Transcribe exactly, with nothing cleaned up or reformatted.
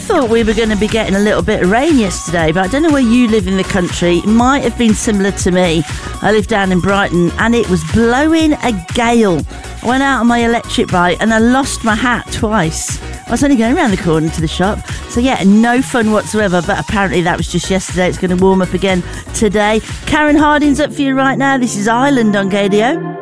thought we were going to be getting a little bit of rain yesterday, but I don't know where you live in the country. It might have been similar to me. I live down in Brighton and it was blowing a gale. I went out on my electric bike and I lost my hat twice. I was only going around the corner to the shop. So yeah, no fun whatsoever, but apparently that was just yesterday. It's going to warm up again today. Karen Harding's up for you right now. This is Island on Gadio.